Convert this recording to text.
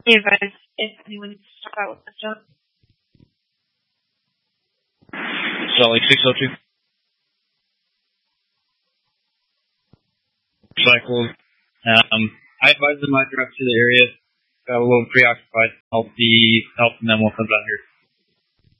Be advised if anyone needs to step out with this job. Salt Lake 602. Cycle. I advised them I drive to the area. Got a little preoccupied. Help the memo comes out here.